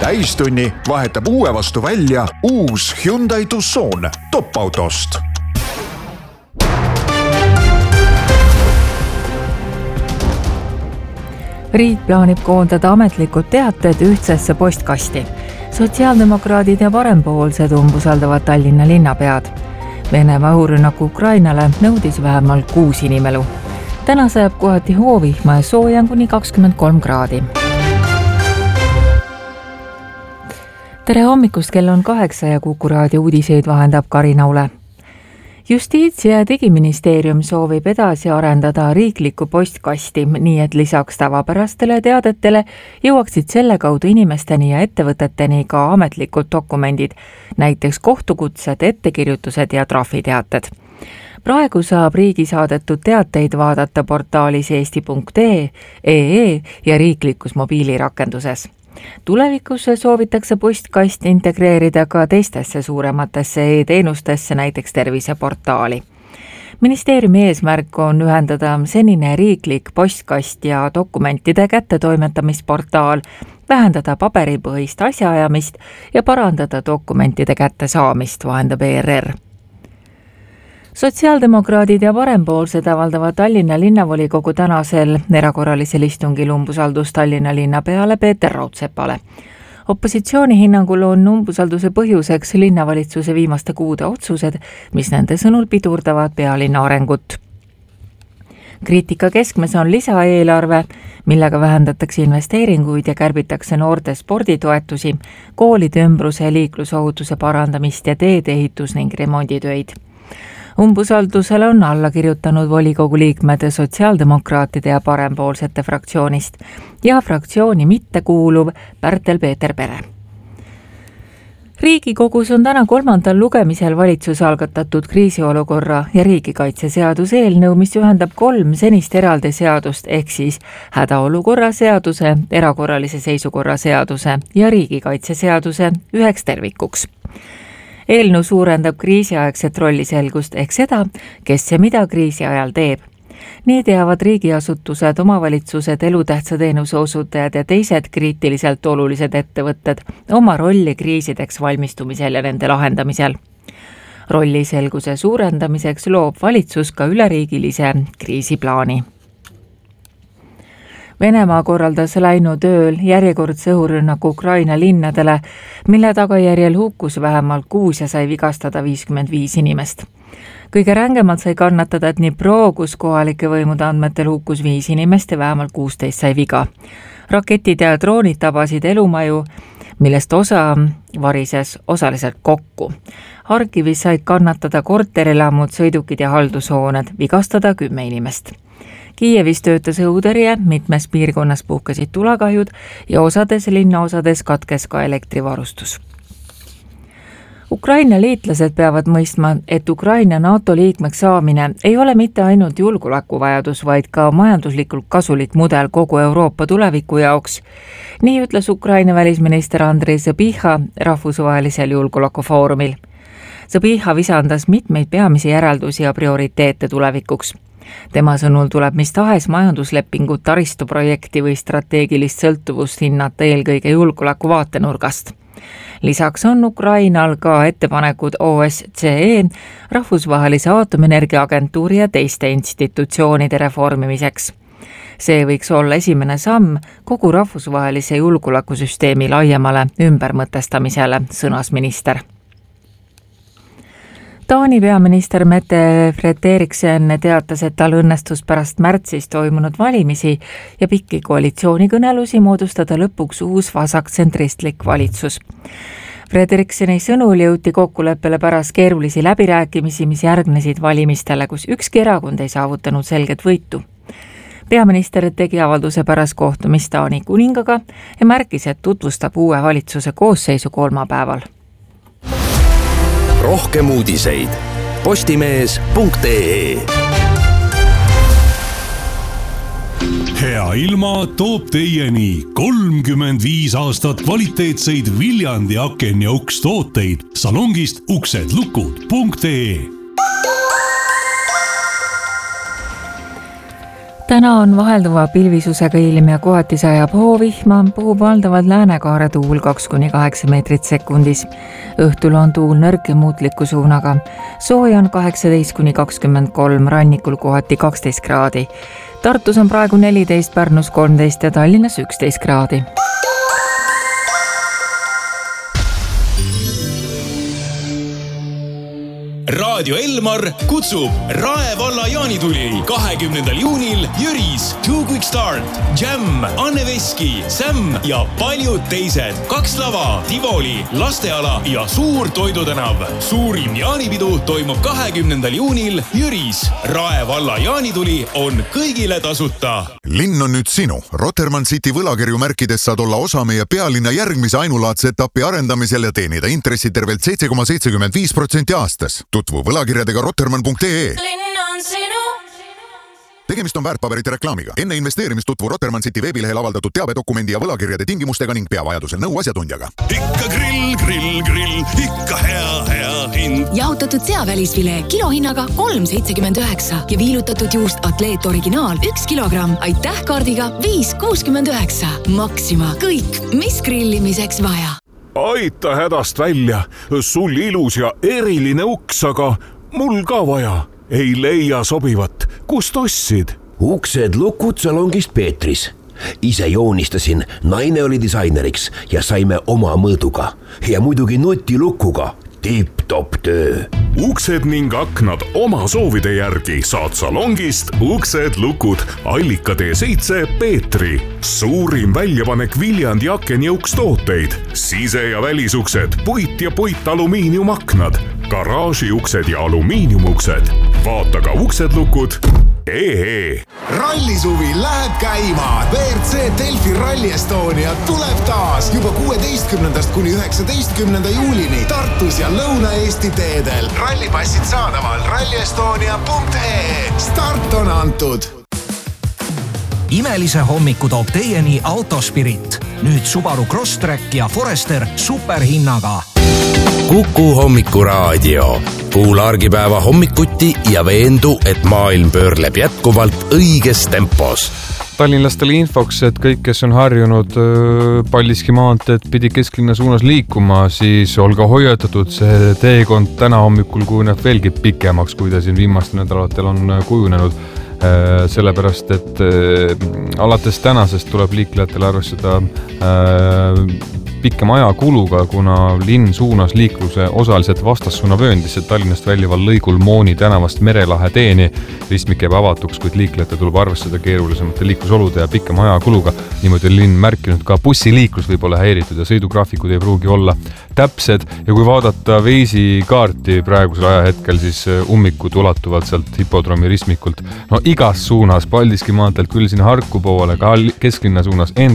Täistunni vahetab uue vastu välja uus Hyundai Tucson top-autost. Riik plaanib koondada ametlikud teated ühtsesse postkasti. Sotsiaaldemokraadid ja parempoolsed umbusaldavad Tallinna linnapead. Venemaa õhurünnaku Ukrainale nõudis vähemalt 6 inimelu. Täna sajab kohati hoovihma ja soojan kuni 23 kraadi. Tere hommikust, kell on 8 ja Kuku raadio uudiseid vahendab Karina Ule. Justiits- ja digiministeerium soovib edasi arendada riiklikku postkasti, nii et lisaks tavapärastele teadetele jõuaksid selle kaudu inimesteni ja ettevõteteni ka ametlikud dokumendid, näiteks kohtukutsed, ettekirjutused ja trahviteated. Praegu saab riigi saadetud teateid vaadata portaalis eesti.ee ja riiklikus mobiilirakenduses. Tulevikus soovitakse postkast integreerida ka teistesse suurematesse e-teenustesse, näiteks terviseportaali. Ministeeriumi eesmärk on ühendada senine riiklik postkast ja dokumentide kättetoimetamisportaal, vähendada paberipõhist asjaajamist ja parandada dokumentide kättesaamist, vahendab ERR. Sotsiaaldemokraadid ja parempoolsed avaldavad Tallinna linnavolikogu tänasel erakorralisel istungil umbusaldust Tallinna linnapeale Peeter Raudsepale. Opositsiooni hinnangul on umbusalduse põhjuseks linnavalitsuse viimaste kuude otsused, mis nende sõnul pidurdavad pealinna arengut. Kriitika keskmes on lisaeelarve, millega vähendatakse investeeringuid ja kärbitakse noorte sporditoetusi, koolide ümbruse liiklusohutuse parandamist ja teedeehitus ning remonditöid. Umbusaldusele on alla kirjutanud volikogu liikmed sotsiaaldemokraatide ja parempoolsete fraktsioonist ja fraktsiooni mitte kuuluv Pärtel-Peeter Pere. Riigikogus on täna 3. lugemisel valitsuse algatatud kriisiolukorra ja riigikaitseseaduse eelnõu, mis ühendab 3 senist eraldi seadust ehk siis hädaolukorra seaduse, erakorralise seisukorra seaduse ja riigikaitseseaduse üheks tervikuks. Eelnõu suurendab kriisiaegset rolliselgust ehk seda, kes ja mida kriisi ajal teeb. Nii teavad riigiasutused, omavalitsused, elutähtsa teenuse osutajad ja teised kriitiliselt olulised ettevõtted oma rolli kriisideks valmistumisel ja nende lahendamisel. Rolliselguse suurendamiseks loob valitsus ka üleriigilise kriisiplaani. Venemaa korraldas läinud ööl järjekordse õhurünnaku Ukraina linnadele, mille tagajärjel hukkus vähemalt 6 ja sai vigastada 55 inimest. Kõige rängemalt sai kannatada Dnipro, kus kohalike võimude andmetel hukkus 5 inimest ja vähemalt 16 sai viga. Raketid ja droonid tabasid elumaju, millest osa varises osaliselt kokku. Harkivis said kannatada korterelamud, sõidukid ja haldushooned, vigastada 10 inimest. Kiievis töötas õhutõrje, mitmes piirkonnas puhkesid tulekahjud ja osades linnaosades katkes ka elektrivarustus. Ukraina liitlased peavad mõistma, et Ukraina NATO liikmeks saamine ei ole mitte ainult julgeolekuvajadus, vaid ka majanduslikult kasulik mudel kogu Euroopa tuleviku jaoks. Nii ütles Ukraina välisminister Andrei Zabiha rahvusvahelisel julgeolekufoorumil. Zabiha visandas mitmeid peamisi järeldusi ja prioriteete tulevikuks. Tema sõnul tuleb mis tahes majanduslepingut, taristuprojekti või strateegilist sõltuvust hinnata eelkõige julgeoleku vaatenurgast. Lisaks on Ukrainal ka ettepanekud OSCE, rahvusvahelise aatomienergia agentuuri ja teiste institutsioonide reformimiseks. See võiks olla esimene samm kogu rahvusvahelise julgeolekusüsteemi laiemale ümbermõtestamisele, sõnas minister. Taani peaminister Mette Frederiksen teatas, et tal õnnestus pärast märtsis toimunud valimisi ja pikki koalitsioonikõnelusi moodustada lõpuks uus vasaktsentristlik valitsus. Frederikseni sõnul jõuti kokkuleppele pärast keerulisi läbirääkimisi, mis järgnesid valimistele, kus ükski erakond ei saavutanud selget võitu. Peaminister tegi avalduse pärast kohtumist Taani kuningaga ja märkis, et tutvustab uue valitsuse koosseisu kolmapäeval. Rohkem uudiseid postimees.ee. Hea ilma toob teieni 35 aastat kvaliteetseid Viljandi aken- ja ukstooteid salongist uksedlukud.ee. Täna on vahelduva pilvisusega ilm ja kohati sajab hoovihma, puhub valdavalt läänekaare tuul 2–8 meetrit sekundis. Õhtul on tuul nõrk ja muutliku suunaga. Sooja on 18–23, rannikul kohati 12 kraadi. Tartus on praegu 14, Pärnus 13 ja Tallinnas 11 kraadi. Raadio Elmar kutsub Rae valla jaanituli 20. juunil Jüris, Two Quick Start, Jam, Anne Veski, Sam ja paljud teised. 2 lava, Tivoli, lasteala ja suur toidutänav. Suurim jaanipidu toimub 20. juunil Jüris. Rae valla jaanituli on kõigile tasuta. Linn on nüüd sinu. Rotermann City võlakirju märkides saad olla osa meie pealinna järgmise ainulaadse etapi arendamisel ja teenida intressi tervelt 7,75% aastas. Tutvu võlakirjadega rotermann.ee. Linn on sinu. Tegemist on väärtpaberite reklaamiga. Enne investeerimist tutvu Rotermann City veebilehel avaldatud teabedokumendi ja võlakirjade tingimustega ning pea vajadusel nõu asjatundjaga. Ikka grill, ikka hea hind. Jahutatud seavälisfilee kilohinnaga 3,79 ja viilutatud juust Atleet originaal 1 kilogramm. Aitäh kaardiga 5,69. Maxima. Kõik, mis grillimiseks vaja. Aita hädast välja. Sul ilus ja eriline uks, aga mul ka vaja. Ei leia sobivat. Kust ostsid? Uksed lukud salongist Peetris. Ise joonistasin, naine oli disaineriks ja saime oma mõõduga. Ja muidugi nutilukuga. Tipp-top töö. Uksed ning aknad oma soovide järgi saad salongist Uksed lukud Allika T7 Peetri. Suurim väljapanek Viljandi aken ja ukstooteid. Sise- ja välisuksed, puit ja puitalumiiniumaknad, garaažiuksed ja alumiiniumuksed. Vaata ka Uksed lukud. Rallisuvi läheb käima. WRC Delfi Rally Estonia tuleb taas juba 16. kuni 19. juulini Tartus ja Lõuna-Eesti teedel. Rallipassid saadaval rallyestonia.ee. Start on antud. Imelise hommiku toob teieni Autospirit. Nüüd Subaru Crosstrek ja Forester superhinnaga. Kuku hommikuraadio. Kuula argipäeva hommikuti ja veendu, et maailm pöörleb jätkuvalt õiges tempos. Tallinlastele infoks, et kõik, kes on harjunud Paldiski maanteed pidi kesklinna suunas liikuma, siis olge hoiatatud, see teekond täna hommikul kujuneb veelgi pikemaks, kui ta siin viimastel nädalatel on kujunenud. Sellepärast, et alates tänasest tuleb liiklejatele arvestada pikema ajakuluga, kuna linn suunas liikluse osaliselt vastassuuna vööndisse Tallinnast väljuval lõigul Mooni tänavast Merelahe teeni. Ristmik jääb avatuks, kuid liiklejate tuleb arvestada keerulisemate liiklusolude ja pikema ajakuluga. Niimoodi on linn märkinud ka bussiliiklus võib olla häiritud ja sõidugraafikud ei pruugi olla täpsed. Ja kui vaadata Veisi kaarti praegusel ajahetkel, siis ummikud ulatuvalt sealt hipodroomi ristmikult igas suunas, Paldiski maantelt küll sinna Harku poole, ka kesklinna suunas